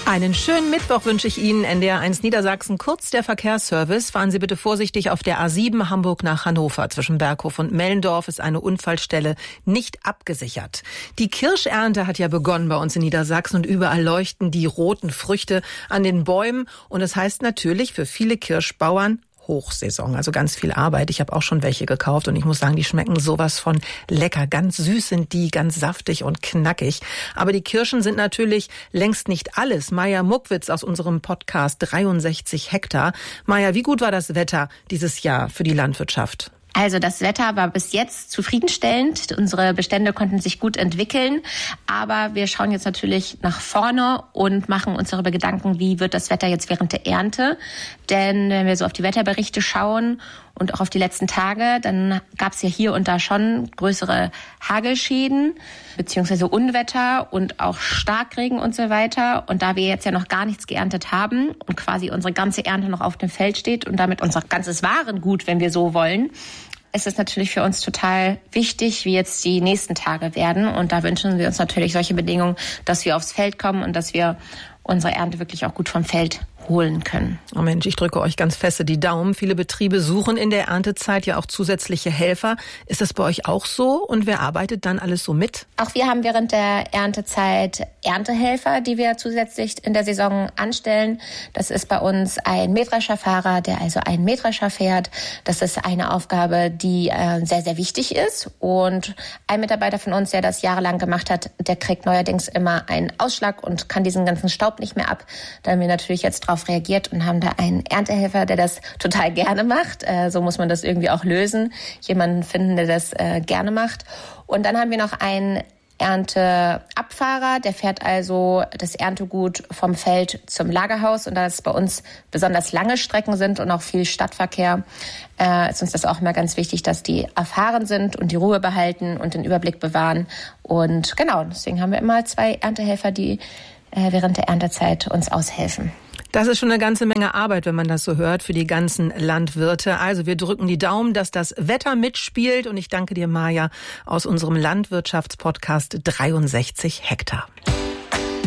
Einen schönen Mittwoch wünsche ich Ihnen. NDR1 Niedersachsen, kurz der Verkehrsservice. Fahren Sie bitte vorsichtig auf der A7 Hamburg nach Hannover. Zwischen Berghof und Mellendorf ist eine Unfallstelle nicht abgesichert. Die Kirschernte hat ja begonnen bei uns in Niedersachsen und überall leuchten die roten Früchte an den Bäumen. Und das heißt natürlich für viele Kirschbauern Hochsaison, also ganz viel Arbeit. Ich habe auch schon welche gekauft und ich muss sagen, die schmecken sowas von lecker. Ganz süß sind die, ganz saftig und knackig. Aber die Kirschen sind natürlich längst nicht alles. Maja Muckwitz aus unserem Podcast 63 Hektar. Maja, wie gut war das Wetter dieses Jahr für die Landwirtschaft? Also das Wetter war bis jetzt zufriedenstellend. Unsere Bestände konnten sich gut entwickeln. Aber wir schauen jetzt natürlich nach vorne und machen uns darüber Gedanken, wie wird das Wetter jetzt während der Ernte. Denn wenn wir so auf die Wetterberichte schauen und auch auf die letzten Tage, dann gab es ja hier und da schon größere Hagelschäden beziehungsweise Unwetter und auch Starkregen und so weiter. Und da wir jetzt ja noch gar nichts geerntet haben und quasi unsere ganze Ernte noch auf dem Feld steht und damit unser ganzes Warengut, wenn wir so wollen, ist es natürlich für uns total wichtig, wie jetzt die nächsten Tage werden. Und da wünschen wir uns natürlich solche Bedingungen, dass wir aufs Feld kommen und dass wir unsere Ernte wirklich auch gut vom Feld holen können. Oh Mensch, ich drücke euch ganz feste die Daumen. Viele Betriebe suchen in der Erntezeit ja auch zusätzliche Helfer. Ist das bei euch auch so? Und wer arbeitet dann alles so mit? Auch wir haben während der Erntezeit Erntehelfer, die wir zusätzlich in der Saison anstellen. Das ist bei uns ein Mähdrescherfahrer, der also einen Mähdrescher fährt. Das ist eine Aufgabe, die sehr, sehr wichtig ist. Und ein Mitarbeiter von uns, der das jahrelang gemacht hat, der kriegt neuerdings immer einen Ausschlag und kann diesen ganzen Staub nicht mehr ab. Da haben wir natürlich jetzt drauf reagiert und haben da einen Erntehelfer, der das total gerne macht. So muss man das irgendwie auch lösen. Jemanden finden, der das gerne macht. Und dann haben wir noch einen Ernteabfahrer, der fährt also das Erntegut vom Feld zum Lagerhaus. Und da es bei uns besonders lange Strecken sind und auch viel Stadtverkehr, ist uns das auch immer ganz wichtig, dass die erfahren sind und die Ruhe behalten und den Überblick bewahren. Und genau, deswegen haben wir immer 2 Erntehelfer, die während der Erntezeit uns aushelfen. Das ist schon eine ganze Menge Arbeit, wenn man das so hört, für die ganzen Landwirte. Also wir drücken die Daumen, dass das Wetter mitspielt. Und ich danke dir, Maja, aus unserem Landwirtschaftspodcast 63 Hektar.